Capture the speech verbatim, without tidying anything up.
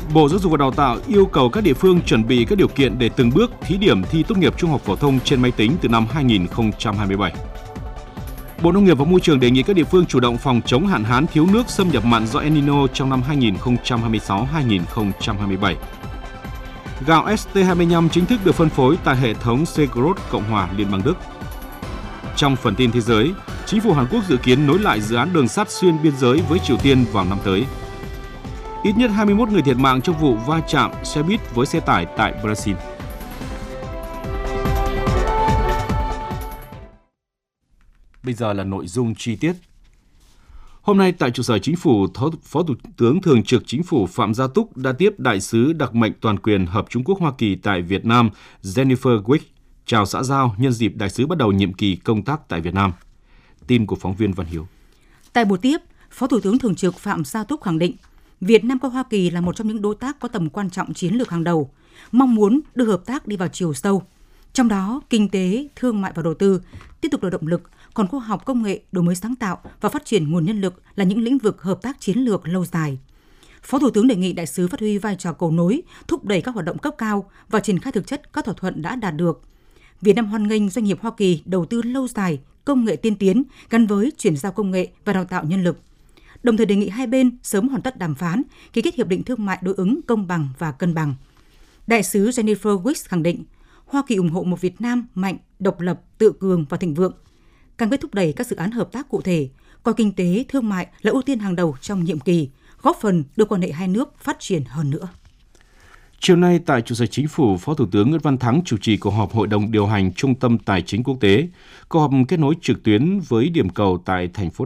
Bộ Giáo dục và Đào tạo yêu cầu các địa phương chuẩn bị các điều kiện để từng bước thí điểm thi tốt nghiệp trung học phổ thông trên máy tính từ năm hai nghìn không trăm hai mươi bảy. Bộ Nông nghiệp và Môi trường đề nghị các địa phương chủ động phòng chống hạn hán thiếu nước xâm nhập mặn do El Nino trong năm hai nghìn không trăm hai mươi sáu hai nghìn không trăm hai mươi bảy. Gạo S T hai mươi lăm chính thức được phân phối tại hệ thống Segrot Cộng hòa Liên bang Đức. Trong phần tin thế giới, chính phủ Hàn Quốc dự kiến nối lại dự án đường sắt xuyên biên giới với Triều Tiên vào năm tới. Ít nhất hai mươi mốt người thiệt mạng trong vụ va chạm xe buýt với xe tải tại Brazil. Bây giờ là nội dung chi tiết. Hôm nay tại trụ sở Chính phủ, Phó Thủ tướng Thường trực Chính phủ Phạm Gia Túc đã tiếp Đại sứ đặc mệnh toàn quyền Hợp Trung Quốc Hoa Kỳ tại Việt Nam Jennifer Wick chào xã giao nhân dịp đại sứ bắt đầu nhiệm kỳ công tác tại Việt Nam. Tin của phóng viên Văn Hiếu. Tại buổi tiếp, Phó Thủ tướng Thường trực Phạm Gia Túc khẳng định Việt Nam coi Hoa Kỳ là một trong những đối tác có tầm quan trọng chiến lược hàng đầu, mong muốn đưa hợp tác đi vào chiều sâu. Trong đó, kinh tế, thương mại và đầu tư tiếp tục là động lực, còn khoa học công nghệ, đổi mới sáng tạo và phát triển nguồn nhân lực là những lĩnh vực hợp tác chiến lược lâu dài. Phó Thủ tướng đề nghị đại sứ phát huy vai trò cầu nối, thúc đẩy các hoạt động cấp cao và triển khai thực chất các thỏa thuận đã đạt được. Việt Nam hoan nghênh doanh nghiệp Hoa Kỳ đầu tư lâu dài, công nghệ tiên tiến gắn với chuyển giao công nghệ và đào tạo nhân lực. Đồng thời đề nghị hai bên sớm hoàn tất đàm phán, ký kết hiệp định thương mại đối ứng công bằng và cân bằng. Đại sứ Jennifer Wick khẳng định, Hoa Kỳ ủng hộ một Việt Nam mạnh, độc lập, tự cường và thịnh vượng, cam kết thúc đẩy các dự án hợp tác cụ thể, coi kinh tế, thương mại là ưu tiên hàng đầu trong nhiệm kỳ, góp phần đưa quan hệ hai nước phát triển hơn nữa. Chiều nay tại trụ sở Chính phủ, Phó Thủ tướng Nguyễn Văn Thắng chủ trì cuộc họp Hội đồng điều hành Trung tâm Tài chính Quốc tế. Cuộc họp kết nối trực tuyến với điểm cầu tại thành phố